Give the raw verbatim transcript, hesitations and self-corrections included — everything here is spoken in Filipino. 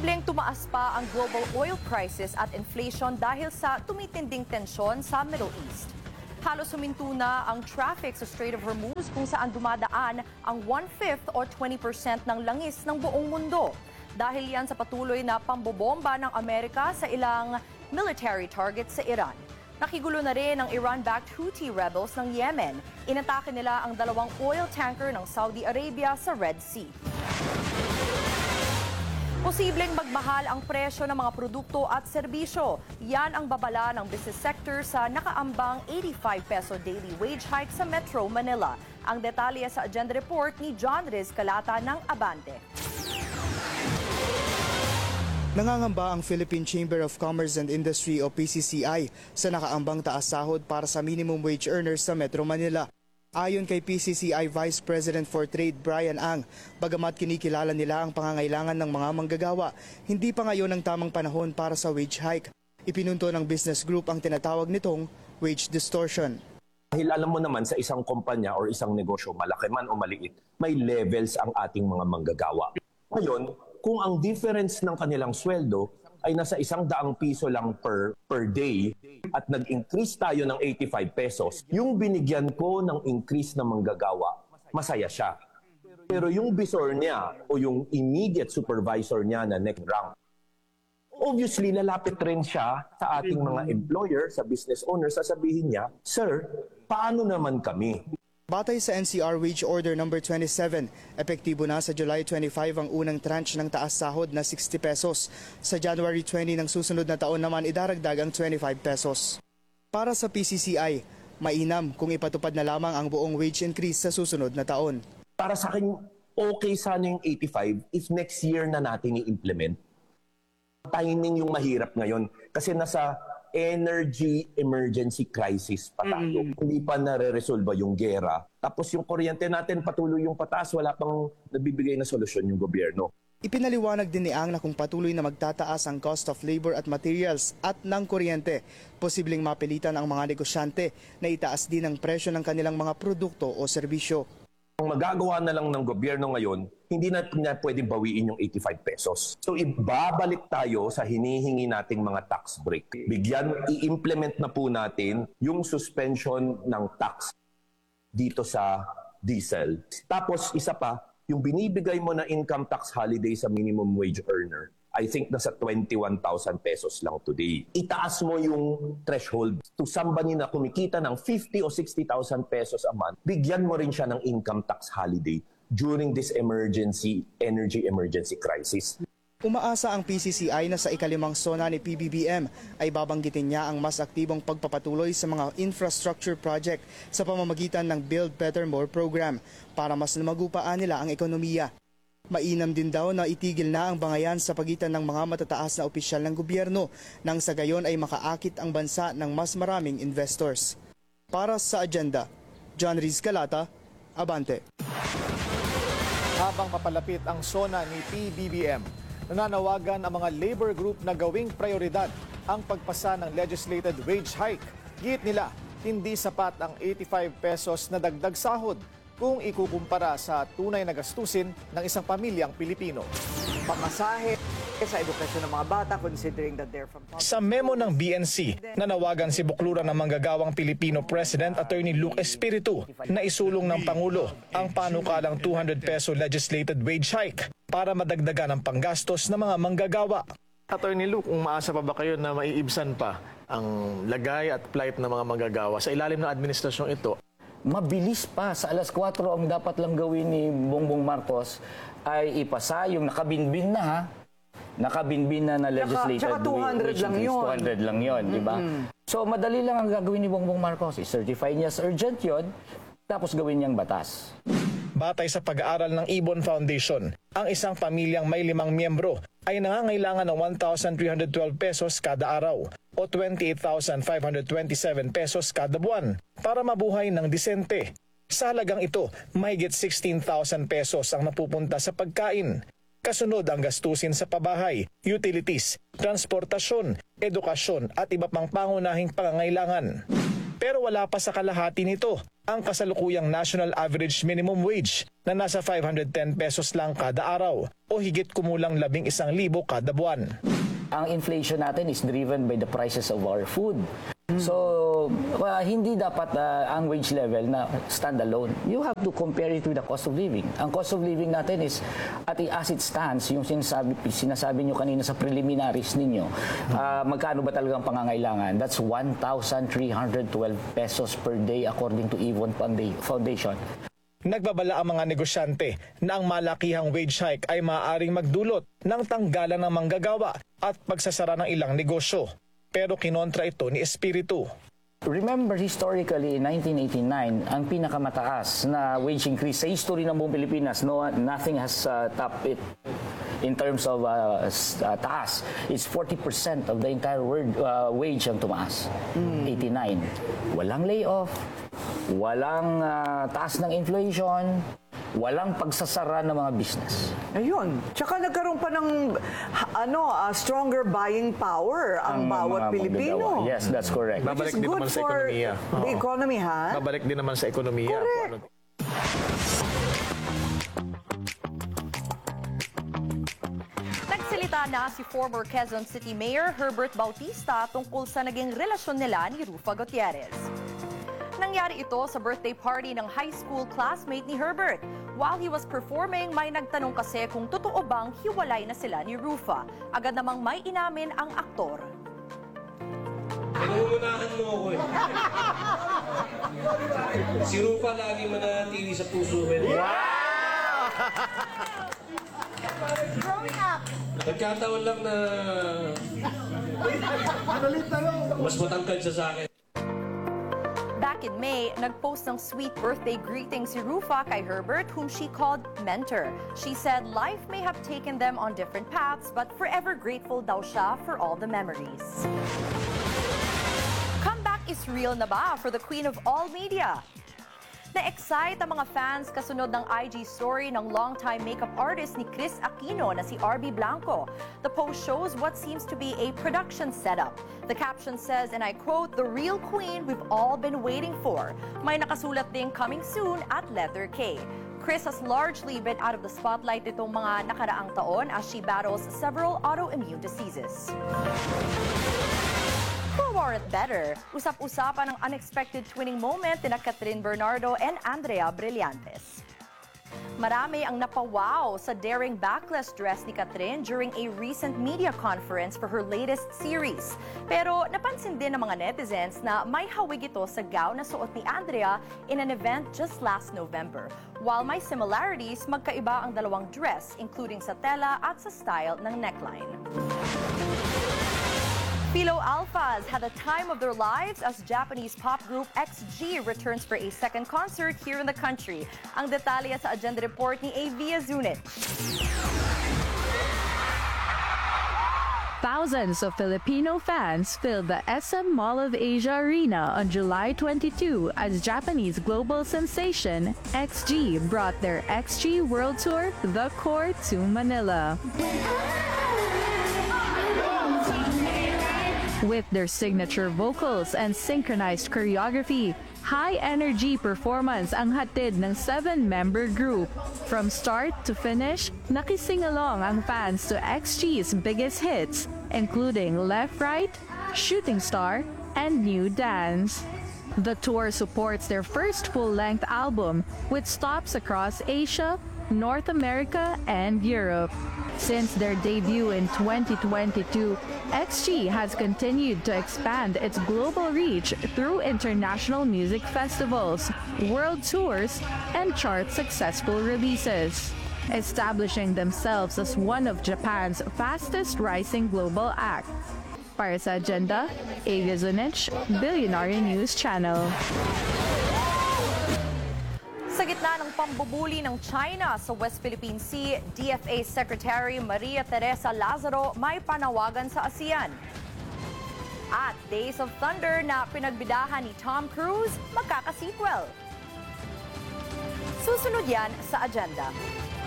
Posibleng tumaas pa ang global oil prices at inflation dahil sa tumitinding tensyon sa Middle East. Halos huminto na ang traffic sa Strait of Hormuz kung saan dumadaan ang one-fifth or twenty percent ng langis ng buong mundo. Dahil yan sa patuloy na pambobomba ng Amerika sa ilang military targets sa Iran. Nakigulo na rin ang Iran-backed Houthi rebels ng Yemen. Inatake nila ang dalawang oil tanker ng Saudi Arabia sa Red Sea. Posibleng magmahal ang presyo ng mga produkto at serbisyo. Yan ang babala ng business sector sa nakaambang eighty-five peso daily wage hike sa Metro Manila. Ang detalye sa agenda report ni John Riz Calata ng Abante. Nangangamba ang Philippine Chamber of Commerce and Industry o P C C I sa nakaambang taas sahod para sa minimum wage earners sa Metro Manila. Ayon kay P C C I Vice President for Trade Brian Ang, bagamat kinikilala nila ang pangangailangan ng mga manggagawa, hindi pa ngayon ang tamang panahon para sa wage hike. Ipinunto ng business group ang tinatawag nitong wage distortion. Dahil alam mo naman sa isang kumpanya o isang negosyo, malaki man o maliit, may levels ang ating mga manggagawa. Ngayon, kung ang difference ng kanilang sweldo ay nasa isang daang piso lang per, per day at nag-increase tayo ng eighty-five pesos, yung binigyan ko ng increase na manggagawa, masaya siya. Pero yung bisor niya o yung immediate supervisor niya na next rank, obviously lalapit rin siya sa ating mga employer, sa business owner, sasabihin niya, Sir, paano naman kami? Batay sa N C R Wage Order number twenty-seven, epektibo na sa July twenty-five ang unang tranche ng taas sahod na sixty pesos. Sa January twenty ng susunod na taon naman idaragdag ang twenty-five pesos. Para sa P C C I, mainam kung ipatupad na lamang ang buong wage increase sa susunod na taon. Para sa akin, okay sana yung eighty-five if next year na natin i-implement. Timing yung mahirap ngayon kasi nasa energy emergency crisis pa tayo. Mm-hmm. Hindi pa nare-resolve yung gera. Tapos yung kuryente natin patuloy yung pataas, wala pang nabibigay na solusyon yung gobyerno. Ipinaliwanag din ni Ang na kung patuloy na magtataas ang cost of labor at materials at ng kuryente, posibleng mapilitan ang mga negosyante na itaas din ang presyo ng kanilang mga produkto o serbisyo. Ang magagawa na lang ng gobyerno ngayon, hindi na, na pwedeng bawiin yung eighty-five pesos. So ibabalik tayo sa hinihingi nating mga tax break. Bigyan, i-implement na po natin yung suspension ng tax dito sa diesel. Tapos isa pa, yung binibigay mo na income tax holiday sa minimum wage earner, I think nasa twenty-one thousand pesos lang today. Itaas mo yung threshold to somebody na kumikita ng fifty o sixty thousand pesos a month. Bigyan mo rin siya ng income tax holiday during this emergency, energy emergency crisis. Umaasa ang P C C I na sa ikalimang sona ni P B B M ay babanggitin niya ang mas aktibong pagpapatuloy sa mga infrastructure project sa pamamagitan ng Build Better More program para mas lumagupaan nila ang ekonomiya. Mainam din daw na itigil na ang bangayan sa pagitan ng mga matataas na opisyal ng gobyerno nang sa gayon ay makaakit ang bansa ng mas maraming investors. Para sa agenda, John Riz Calata, Abante. Habang papalapit ang sona ni P B B M, nananawagan ang mga labor group na gawing prioridad ang pagpasa ng legislated wage hike. Giit nila, hindi sapat ang eighty-five pesos na dagdag sahod kung ikukumpara sa tunay na gastusin ng isang pamilyang Pilipino. Pamasahe sa edukasyon ng mga bata considering that they're from... Sa memo ng B N C, nanawagan si Bukluran ng manggagawang Pilipino President Attorney Luke Espiritu na isulong ng Pangulo ang panukalang two hundred peso legislated wage hike para madagdagan ang panggastos ng mga manggagawa. Attorney Luke, umaasa pa ba kayo na maiibsan pa ang lagay at plight ng mga manggagawa sa ilalim ng administrasyong ito? Mabilis pa. Sa alas kwatro ang dapat lang gawin ni Bongbong Marcos ay ipasa yung nakabinbin na ha. Nakabinbin na na legislated tsaka two hundred wage lang increase. yun. two hundred lang yun, di ba? So madali lang ang gagawin ni Bongbong Marcos. I-certify niya as urgent yun, tapos gawin niyang batas. Batay sa pag-aaral ng Ibon Foundation, ang isang pamilyang may limang miyembro ay nangangailangan ng one thousand three hundred twelve pesos kada araw o twenty-eight thousand five hundred twenty-seven pesos kada buwan para mabuhay ng disente. Sa halagang ito, mahigit sixteen thousand pesos ang napupunta sa pagkain. Kasunod ang gastusin sa pabahay, utilities, transportasyon, edukasyon at iba pang pangunahing pangangailangan. Pero wala pa sa kalahati nito ang kasalukuyang national average minimum wage na nasa five hundred ten pesos lang kada araw o higit kumulang labing isang libo kada buwan. Ang inflation natin is driven by the prices of our food. So, uh, hindi dapat uh, ang wage level na stand alone. You have to compare it with the cost of living. Ang cost of living natin is, at as it stands, yung sinasabi, sinasabi nyo kanina sa preliminaries ninyo, uh, magkano ba talagang pangangailangan? That's one thousand three hundred twelve pesos per day according to Evon Foundation. Nagbabala ang mga negosyante na ang malakihang wage hike ay maaaring magdulot ng tanggalan ng manggagawa at pagsasara ng ilang negosyo. Pero kinontra ito ni Espiritu. Remember, historically, in nineteen eighty-nine, ang pinakamataas na wage increase sa history ng buong Pilipinas, no, nothing has uh, topped it in terms of uh, uh, taas. It's forty percent of the entire word, uh, wage ang tumaas. Mm. eighty-nine. Walang layoff, walang uh, taas ng inflation, walang pagsasara ng mga business. Ayun. Tsaka nagkaroon pa ng ha- ano, uh, stronger buying power ang, Ang bawat mga Pilipino. manggagawa. Yes, that's correct. Babalik Which is din good naman sa for ekonomiya. the Oo. economy, ha? Babalik din naman sa ekonomiya. Correct. Kung ano- Nagsalita na si former Quezon City Mayor Herbert Bautista tungkol sa naging relasyon nila ni Rufa Gutierrez. Nangyari ito sa birthday party ng high school classmate ni Herbert. While he was performing, may nagtanong kasi kung totoo bang hiwalay na sila ni Rufa. Agad namang may inamin ang aktor. Pinungunahan mo ako eh. Si Rufa lagi mananatili sa puso ko. Growing up, Nagkataon lang na mas matangkad siya sa akin. back in May, nag-post ng sweet birthday greeting si Rufa kay Herbert, whom she called mentor. She said life may have taken them on different paths, but forever grateful daw siya for all the memories. Comeback is real na ba for the queen of all media? Na-excite ang mga fans kasunod ng I G story ng longtime makeup artist ni Chris Aquino na si R B Blanco. The post shows what seems to be a production setup. The caption says, and I quote, "The real queen we've all been waiting for." May nakasulat ding coming soon at letter K. Chris has largely been out of the spotlight itong mga nakaraang taon as she battles several autoimmune diseases. Who wore it better? Usap-usapan ang unexpected twinning moment ni Catherine Bernardo and Andrea Brillantes. Marami ang napawaw sa daring backless dress ni Catherine during a recent media conference for her latest series. Pero napansin din ng mga netizens na may hawig ito sa gown na suot ni Andrea in an event just last November. While may similarities, magkaiba ang dalawang dress, including sa tela at sa style ng neckline. Philo Alphas had the time of their lives as Japanese pop group X G returns for a second concert here in the country. Ang detalye sa agenda report ni Avia Zunit. Thousands of Filipino fans filled the S M Mall of Asia Arena on July twenty-second as Japanese global sensation X G brought their X G World Tour, The Core, to Manila. With their signature vocals and synchronized choreography, high-energy performance ang hatid ng seven-member group. From start to finish, nakising along ang fans to X G's biggest hits, including Left Right, Shooting Star, and New Dance. The tour supports their first full-length album with stops across Asia, North America, and Europe. Since their debut in twenty twenty-two, X G has continued to expand its global reach through international music festivals, world tours, and chart-successful releases, establishing themselves as one of Japan's fastest-rising global acts. Para sa Agenda, Avia Zunich, Billionaire News Channel. Sa gitna ng pambubuli ng China sa West Philippine Sea, D F A Secretary Maria Teresa Lazaro may panawagan sa ASEAN. At Days of Thunder na pinagbidahan ni Tom Cruise, magkaka-sequel. Susunod yan sa agenda.